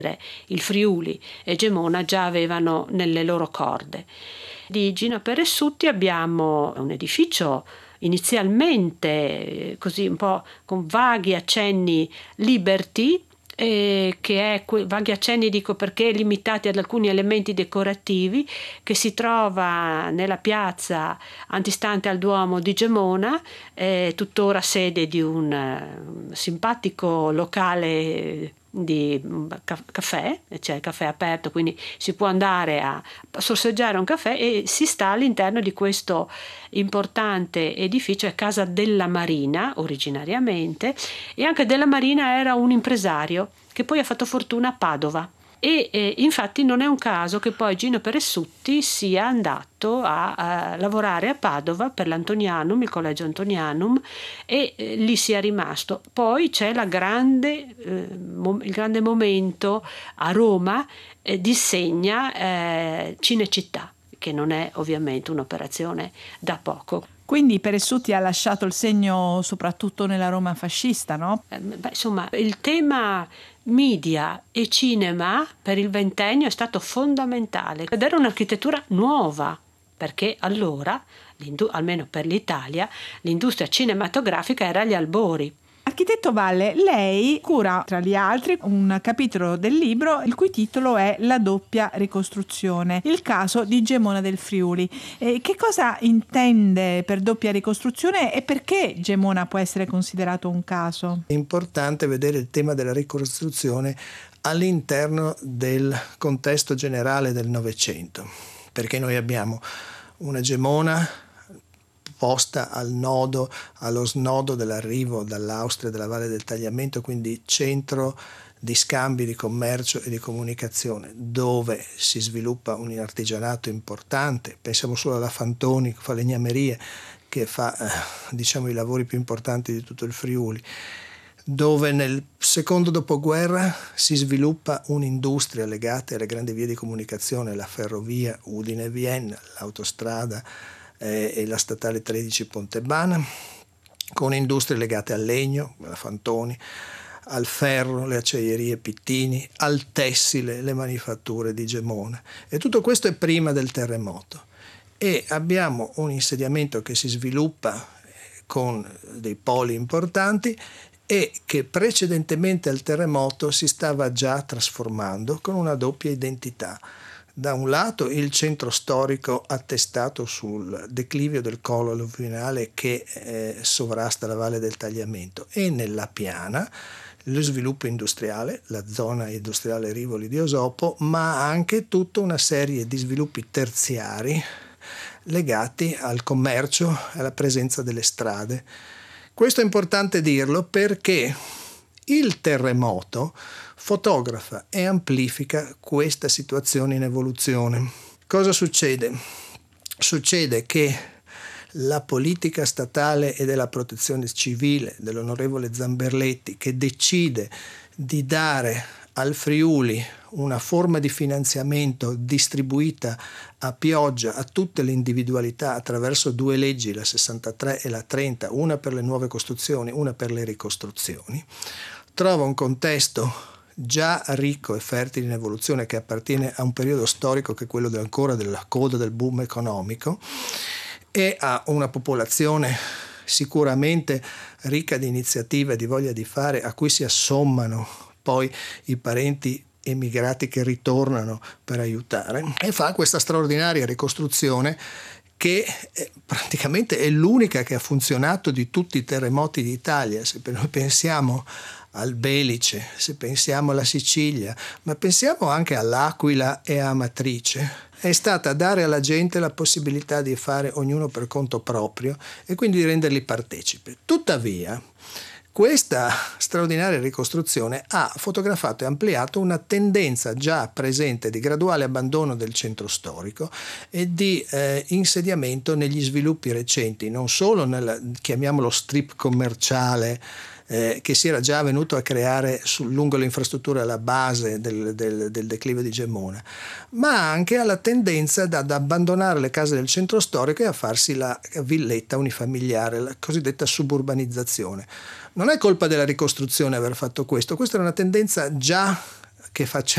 Il Friuli e Gemona già avevano nelle loro corde. Di Gino Peressutti abbiamo un edificio inizialmente così un po' con vaghi accenni Liberty, che è vaghi accenni dico perché limitati ad alcuni elementi decorativi, che si trova nella piazza antistante al Duomo di Gemona, tuttora sede di un simpatico locale di caffè, c'è il caffè aperto, quindi si può andare a sorseggiare un caffè, e si sta all'interno di questo importante edificio, è Casa della Marina originariamente, e anche Della Marina era un impresario che poi ha fatto fortuna a Padova. E infatti non è un caso che poi Gino Peressutti sia andato a lavorare a Padova per l'Antonianum, il Collegio Antonianum, e lì sia rimasto. Poi c'è il grande momento a Roma di Segna Cinecittà, che non è ovviamente un'operazione da poco. Quindi Peressutti ha lasciato il segno soprattutto nella Roma fascista, no? Insomma, il tema media e cinema per il ventennio è stato fondamentale ed era un'architettura nuova, perché allora, almeno per l'Italia, l'industria cinematografica era agli albori. Architetto Valle, lei cura tra gli altri un capitolo del libro il cui titolo è La doppia ricostruzione, il caso di Gemona del Friuli. Che cosa intende per doppia ricostruzione e perché Gemona può essere considerato un caso? È importante vedere il tema della ricostruzione all'interno del contesto generale del Novecento, perché noi abbiamo una Gemona posta allo snodo dell'arrivo dall'Austria della Valle del Tagliamento, quindi centro di scambi, di commercio e di comunicazione, dove si sviluppa un artigianato importante. Pensiamo solo alla Fantoni, falegnamerie, che fa i lavori più importanti di tutto il Friuli, dove nel secondo dopoguerra si sviluppa un'industria legata alle grandi vie di comunicazione, la ferrovia Udine-Vienna, l'autostrada e la statale 13 Pontebana, con industrie legate al legno, la Fantoni, al ferro, le acciaierie Pittini, al tessile, le manifatture di Gemona. E tutto questo è prima del terremoto. E abbiamo un insediamento che si sviluppa con dei poli importanti e che precedentemente al terremoto si stava già trasformando con una doppia identità. Da un lato il centro storico attestato sul declivio del collo alluvionale che sovrasta la Valle del Tagliamento, e nella piana lo sviluppo industriale, la zona industriale Rivoli di Osopo, ma anche tutta una serie di sviluppi terziari legati al commercio e alla presenza delle strade. Questo è importante dirlo perché il terremoto fotografa e amplifica questa situazione in evoluzione. Cosa succede? Succede che la politica statale e della protezione civile dell'onorevole Zamberletti, che decide di dare al Friuli una forma di finanziamento distribuita a pioggia a tutte le individualità attraverso due leggi, la 63 e la 30, una per le nuove costruzioni, una per le ricostruzioni, trova un contesto già ricco e fertile in evoluzione, che appartiene a un periodo storico che è quello ancora della coda del boom economico, e a una popolazione sicuramente ricca di iniziative e di voglia di fare, a cui si assommano poi i parenti emigrati che ritornano per aiutare, e fa questa straordinaria ricostruzione che praticamente è l'unica che ha funzionato di tutti i terremoti d'Italia. Se noi pensiamo al Belice, se pensiamo alla Sicilia, ma pensiamo anche all'Aquila e a Amatrice, è stata dare alla gente la possibilità di fare ognuno per conto proprio e quindi di renderli partecipi. Tuttavia, questa straordinaria ricostruzione ha fotografato e ampliato una tendenza già presente di graduale abbandono del centro storico e di insediamento negli sviluppi recenti, non solo nel, chiamiamolo, strip commerciale che si era già venuto a creare lungo le infrastrutture alla base del declive di Gemona, ma anche alla tendenza ad abbandonare le case del centro storico e a farsi la villetta unifamiliare, la cosiddetta suburbanizzazione. Non è colpa della ricostruzione aver fatto questo, questa era una tendenza già che